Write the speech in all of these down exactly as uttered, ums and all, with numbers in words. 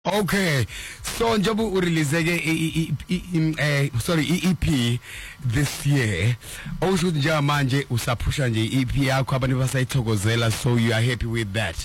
Okay, so njobu urelease ke sorry E P this year. Also njenga manje usapusha nje E P yakho abantu basayithokozela, so you are happy with that?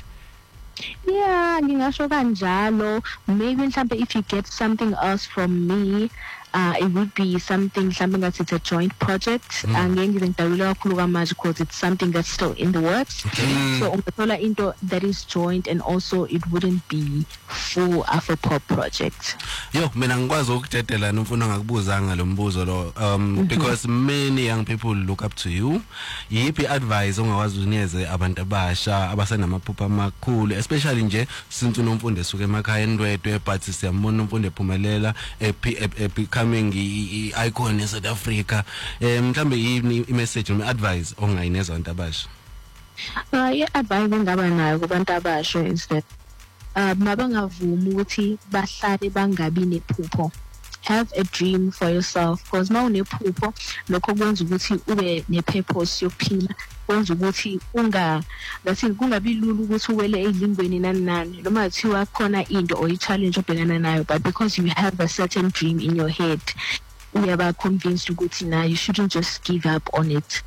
Yeah, ngingasho kanjalo. Maybe mhlambe if you get something else from me, uh, it would be something something that it's a joint project. Angeke ngize ngidawule kakhulu kamanje because it's something that's still in the works. Mm. So ungathola into that is joint, and also it wouldn't be full Afro pop project. Yo, mina ngikwazi ukudedela nomfuna ngakubuza ngalombuzo lo um because many young people look up to you. Yipi advice ongakwazi unikeze abantu abasha abasenamaphupha amakhulu, especially nje since unomfundo esuka emakhaya endwedwe, but siyambona umfundo ephumelela becoming i-icon in South Africa. Mhlambe yini i-message noma advice ongayineza abantu abasha? Uh, yeah, advice ngaba nayo kubantu abasha is that uh, mabangavumi ukuthi bahlale bangabi nephupho. Have a dream for yourself, because ma unephupho lokho kwenza ukuthi ube nepurpose yokuphila, kwenza ukuthi unga ngathi kungabi lula ukuthi uwele ezingweni nani nani noma kuthiwa khona into or i-challenge obhekana nayo, but because you have a certain dream in your head, uyaba convinced ukuthi na you shouldn't just give up on it.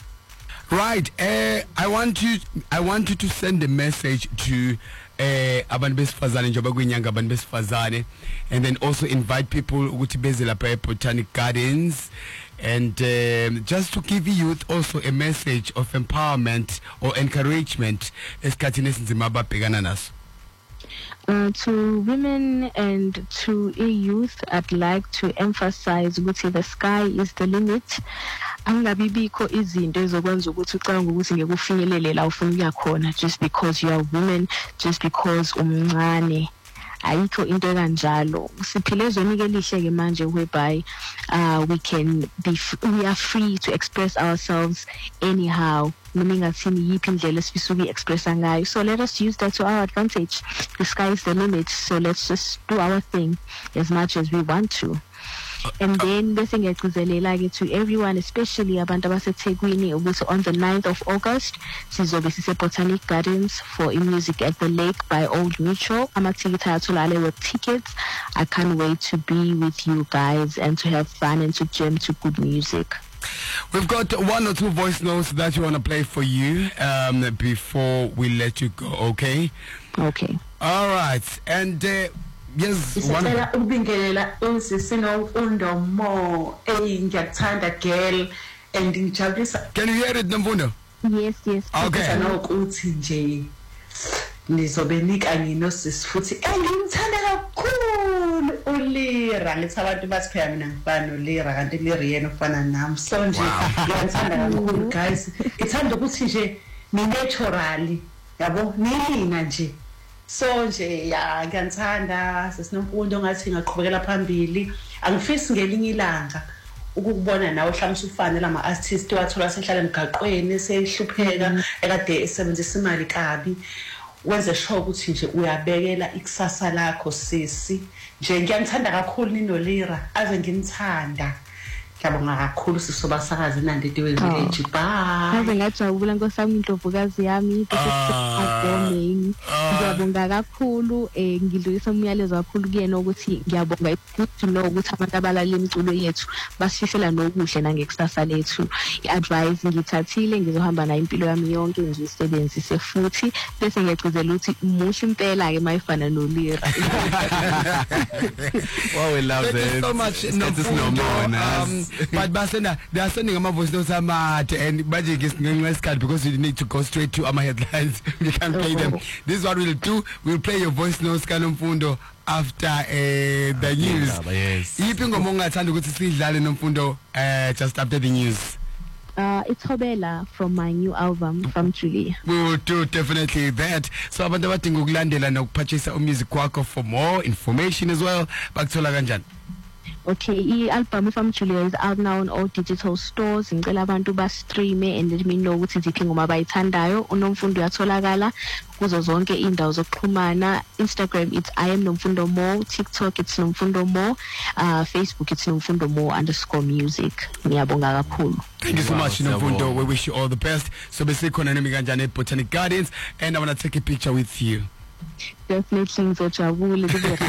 Right. Uh, I want you. I want you to send a message to uh, abantu besifazane njengoba kuyinyanga abantu besifazane, and then also invite people ukuthi beze lapha eBotanic Gardens, and um, just to give youth also a message of empowerment or encouragement esikhathini esinzima ababhekana naso. Uh, to women and to a youth, I'd like to emphasize ukuthi the sky is the limit. Angabibikho izinto ezokwenza ukuthi ucabanga ukuthi ngeke ufinyelele la ufuna ukuya khona just because you are women, just because umncane. Ayikho into kanjalo. Siphile ezweni ke lihle ke manje whereby uh, we can be we are free to express ourselves anyhow. Noma ngathini yiphi indlela esifisa ukuyi-expressa ngayo. So let us use that to our advantage. The sky is the limit, so let's just do our thing as much as we want to. And then bese ngiyagcizelela ke to everyone, especially abantu abaseThekwini, ukuthi on the ninth of August sizobe sise Botanic Gardens for in Music at the Lake by Old Mutual. Amathikiti ayatholakala with tickets. I can't wait to be with you guys and to have fun and to jam to good music. We've got one or two voice notes that you want to play for you um, before we let you go, okay? Okay. All right. And uh, yes, one. Isicela ukubingelela usisino ufundo mo engiyakuthanda girl and ngijabulisa. Can you hear it, Nomfundo? Yes, yes. Okay. Nokuthi nje nizobe nika nginosisi futhi engimthanda kakhulu uLira. Ngithi abantu bathi phela mina ngifana uLira kanti uLira yena ufana nami. So nje ngiyamthanda kakhulu guys. Ithanda ukuthi nje ni naturally, yabo, nilina nje. So nje ya ngiyamthanda sesinomfundo ngathi ngaqhubekela phambili. Angifisi ngelinye ilanga ukubona nawe mhlawumbe ufane lama artists wathola sehlala emgaqweni sehlupheka ekade esebenzisa imali kabi. Wenze sure ukuthi nje uyabekela ikusasa lakho sisi. Nje ngiyamthanda kakhulu ninoLira, ave ngimthanda. Ngiyabonga kakhulu sisobasakazi nandidi we-village. Bye. Ave ngajabula nkosami Ndlovukazi yami ngiyabonga ngiyabonga kakhulu eh ngidlulisa umyalezo kakhulu kuyena ukuthi ngiyabonga ukuthi no ukuthi abantu abalala imiculo yethu basifisela nokuhle nangekusasa lethu. I-advice ngithathile ngizohamba nayo impilo yami yonke ngiyisebenzise futhi bese ngiyagcizela ukuthi muhle impela ke mayifana noLira. Wow, we love Thank it. you so much, Nomfundo. Um, but Basena, they are sending a voice notes and magic is card because you need to go straight to our headlines. We can't play them. This is what we'll do. We'll play your voice notes, Nomfundo, after uh, the news. Yes. Yiphi ingoma ongathanda ukuthi sidlale Nomfundo uh, just after the news? Uh, it's Hobela from my new album from Julie. We will do definitely that. So abantu abadinga ukulandela nokupurchase umusic wakho for more information as well. Bakuthola kanjani? Okay, i-album from Julia is out now on all digital stores. Ngicela abantu ba-stream and let me know ukuthi ziphi ingoma abayithandayo. uNomfundo uyatholakala kuzo zonke indawo zokuxhumana. Instagram it's I am Nomfundo Mo, TikTok it's Nomfundo Mo, uh, Facebook it's Nomfundo Mo underscore music. Ngiyabonga kakhulu. Thank you so much, Nomfundo. We wish you all the best. So bese khona nami kanjani eBotanic Gardens, and I want to take a picture with you. Definitely ngizojabula kube